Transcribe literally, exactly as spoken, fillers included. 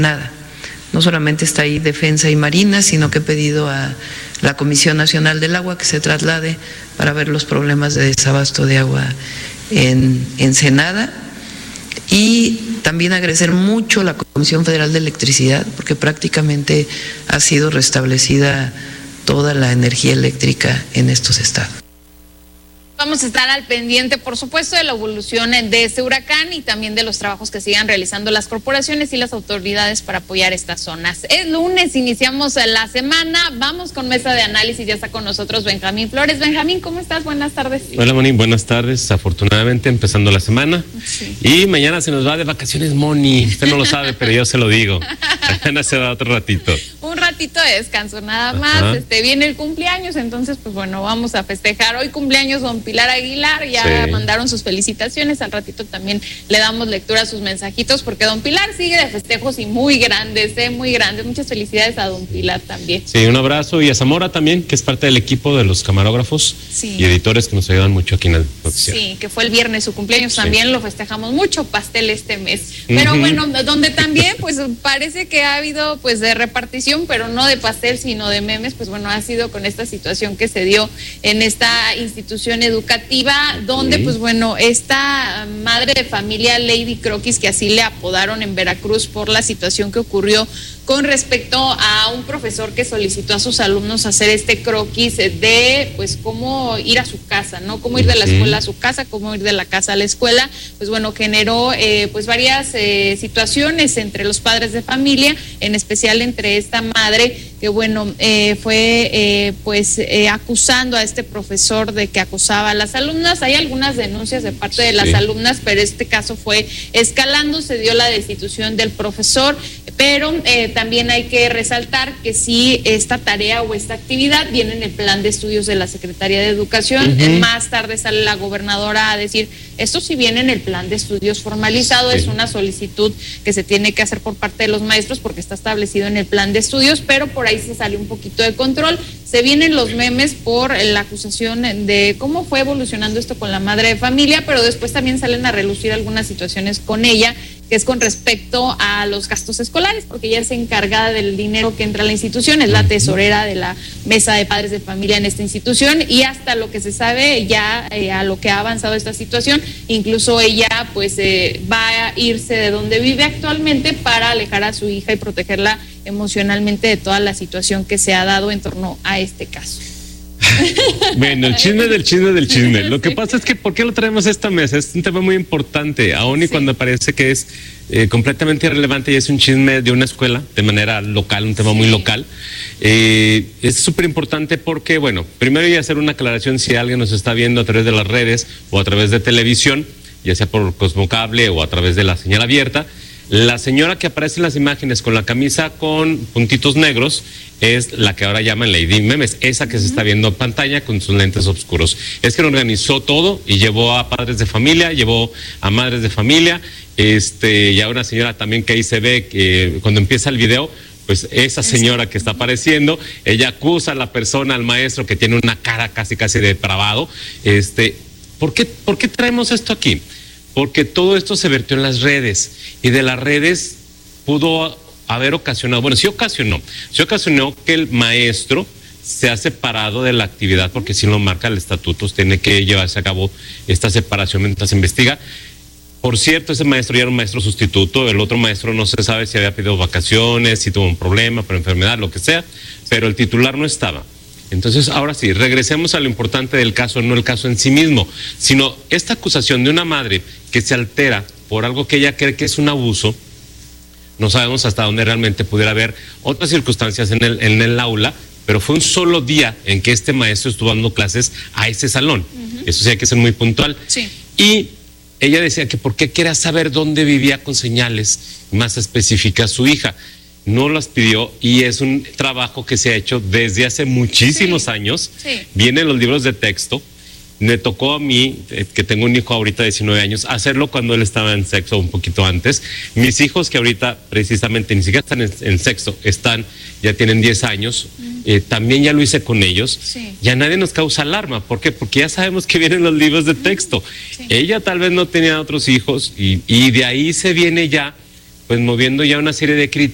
Nada. No solamente está ahí Defensa y Marina, sino que he pedido a la Comisión Nacional del Agua que se traslade para ver los problemas de desabasto de agua en Ensenada. Y también agradecer mucho a la Comisión Federal de Electricidad, porque prácticamente ha sido restablecida toda la energía eléctrica en estos estados. Vamos a estar al pendiente, por supuesto, de la evolución de este huracán y también de los trabajos que sigan realizando las corporaciones y las autoridades para apoyar estas zonas. Es lunes, iniciamos la semana, vamos con mesa de análisis, ya está con nosotros Benjamín Flores. Benjamín, ¿cómo estás? Buenas tardes. Hola, Moni, buenas tardes. Afortunadamente empezando la semana. Sí. Y mañana se nos va de vacaciones, Moni. Usted no lo sabe, pero yo se lo digo. Mañana se da otro ratito. Un ratito de descanso, nada más. Ajá. Este, viene el cumpleaños, entonces, pues bueno, vamos a festejar. Hoy cumpleaños don Pilar Aguilar, ya sí. mandaron sus felicitaciones, al ratito también le damos lectura a sus mensajitos, porque don Pilar sigue de festejos y muy grandes, eh, muy grandes. Muchas felicidades a don Pilar también. Sí, un abrazo, y a Zamora también, que es parte del equipo de los camarógrafos sí. y editores que nos ayudan mucho aquí en el noticiero. Sí, que fue el viernes su cumpleaños, sí. también lo festejamos mucho, pastel este mes. Pero uh-huh. bueno, donde también pues parece que ha habido pues de repartición, pero no de pastel, sino de memes, pues bueno, ha sido con esta situación que se dio en esta institución educativa, donde pues bueno, esta madre de familia, Lady Croquis, que así le apodaron en Veracruz por la situación que ocurrió con respecto a un profesor que solicitó a sus alumnos hacer este croquis de pues cómo ir a su casa, ¿no? Cómo ir de la escuela a su casa, cómo ir de la casa a la escuela, pues bueno, generó eh, pues varias eh, situaciones entre los padres de familia, en especial entre esta madre que bueno, eh, fue eh, pues eh, acusando a este profesor de que acosaba a las alumnas. Hay algunas denuncias de parte de las sí. alumnas, pero este caso fue escalando, se dio la destitución del profesor, pero eh, también hay que resaltar que sí, esta tarea o esta actividad viene en el plan de estudios de la Secretaría de Educación. Uh-huh. Más tarde sale la gobernadora a decir, esto sí viene en el plan de estudios formalizado, sí. es una solicitud que se tiene que hacer por parte de los maestros porque está establecido en el plan de estudios, pero por ahí se sale un poquito de control. Se vienen los memes por la acusación de cómo fue evolucionando esto con la madre de familia, pero después también salen a relucir algunas situaciones con ella, que es con respecto a los gastos escolares, porque ella es encargada del dinero que entra a la institución, es la tesorera de la mesa de padres de familia en esta institución, y hasta lo que se sabe ya eh, a lo que ha avanzado esta situación, incluso ella pues eh, va a irse de donde vive actualmente para alejar a su hija y protegerla emocionalmente de toda la situación que se ha dado en torno a este caso. Bueno, el chisme del chisme del chisme. Lo que sí. pasa es que, ¿por qué lo traemos a esta mesa? Es un tema muy importante, aún y sí. cuando parece que es eh, completamente irrelevante y es un chisme de una escuela, de manera local, un tema sí. muy local. Eh, es súper importante porque, bueno, primero voy a hacer una aclaración si alguien nos está viendo a través de las redes o a través de televisión, ya sea por Cosmocable o a través de la señal abierta. La señora que aparece en las imágenes con la camisa con puntitos negros es la que ahora llaman Lady Memes, esa que uh-huh. se está viendo en pantalla con sus lentes oscuros. Es que organizó todo y llevó a padres de familia, llevó a madres de familia, este, y a una señora también que ahí se ve que cuando empieza el video, pues esa señora que está apareciendo, ella acusa a la persona, al maestro, que tiene una cara casi casi depravado. Este, ¿por qué, por qué traemos esto aquí? Porque todo esto se vertió en las redes, y de las redes pudo haber ocasionado, bueno, sí ocasionó, sí ocasionó que el maestro se ha separado de la actividad, porque si lo marca el estatuto, tiene que llevarse a cabo esta separación mientras se investiga. Por cierto, ese maestro ya era un maestro sustituto, el otro maestro no se sabe si había pedido vacaciones, si tuvo un problema por enfermedad, lo que sea, pero el titular no estaba. Entonces, ahora sí, regresemos a lo importante del caso, no el caso en sí mismo, sino esta acusación de una madre que se altera por algo que ella cree que es un abuso. No sabemos hasta dónde realmente pudiera haber otras circunstancias en el, en el aula, pero fue un solo día en que este maestro estuvo dando clases a ese salón. Uh-huh. Eso sí hay que ser muy puntual. Sí. Y ella decía que por qué quería saber dónde vivía con señales más específicas su hija. No las pidió, y es un trabajo que se ha hecho desde hace muchísimos sí, años. Sí. Vienen los libros de texto. Me tocó a mí, eh, que tengo un hijo ahorita de diecinueve años, hacerlo cuando él estaba en sexto, un poquito antes. Mis hijos, que ahorita precisamente ni siquiera están en, en sexto, están, ya tienen diez años, mm. eh, también ya lo hice con ellos. Sí. Ya nadie nos causa alarma. ¿Por qué? Porque ya sabemos que vienen los libros de texto. Sí. Ella tal vez no tenía otros hijos, y, y de ahí se viene ya, pues moviendo ya una serie de críticas.